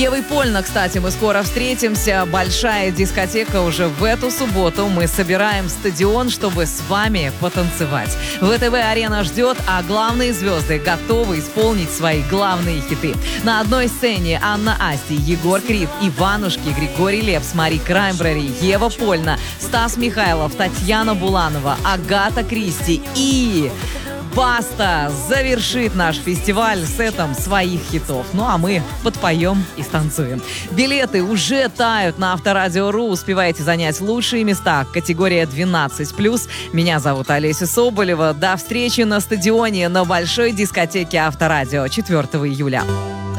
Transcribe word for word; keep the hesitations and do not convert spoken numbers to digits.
Евой Польна, кстати, мы скоро встретимся. Большая дискотека уже в эту субботу. Мы собираем стадион, чтобы с вами потанцевать. ВТВ-арена ждет, а главные звезды готовы исполнить свои главные хиты. На одной сцене Анна Асти, Егор Крид, Иванушки, Григорий Лепс, Мари Краймбрери, Ева Польна, Стас Михайлов, Татьяна Буланова, Агата Кристи и... Баста завершит наш фестиваль сетом своих хитов. Ну а мы подпоем и станцуем. Билеты уже тают на Авторадио.ру. Успевайте занять лучшие места. Категория двенадцать плюс. Меня зовут Олеся Соболева. До встречи на стадионе на большой дискотеке Авторадио четвёртого июля.